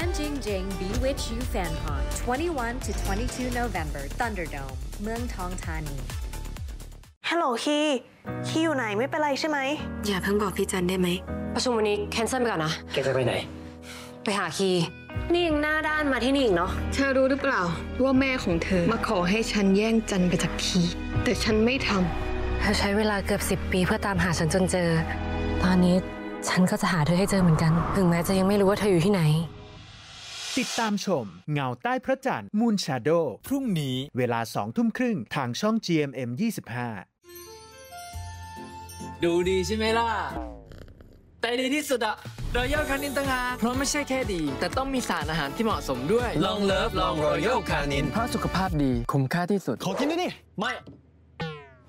Fan Jing Jing Bewitch You FanCon 21 to 22 November Thunderdome เมืองทองธานีฮัลโหลคีอยู่ไหนไม่เป็นไรใช่ไหมอย่าเพิ่งบอกพี่จันได้ไหมประชุมวันนี้แคนเซิลไปก่อนนะแกจะไปไหนไปหาคีนี่ยังหน้าด้านมาที่นี่อีกเนาะเธอรู้หรือเปล่าว่าแม่ของเธอมาขอให้ฉันแย่งจันไปจากคีแต่ฉันไม่ทำเธอใช้เวลาเกือบ10 ปีเพื่อตามหาฉันจนเจอตอนนี้ฉันก็จะหาเธอให้เจอเหมือนกันถึงแม้จะยังไม่รู้ว่าเธออยู่ที่ไหนติดตามชมเงาใต้พระจันทร์ Moon Shadow พรุ่งนี้เวลา20:30ทางช่อง GMM 25 ดูดีใช่ไหมล่ะแต่ดีที่สุดอะรอยัลคานินต่างหากเพราะไม่ใช่แค่ดีแต่ต้องมีสารอาหารที่เหมาะสมด้วยลองเลิฟลองรอยัลคานินเพราะสุขภาพดีคุ้มค่าที่สุดขอกินด้วยนี่ไม่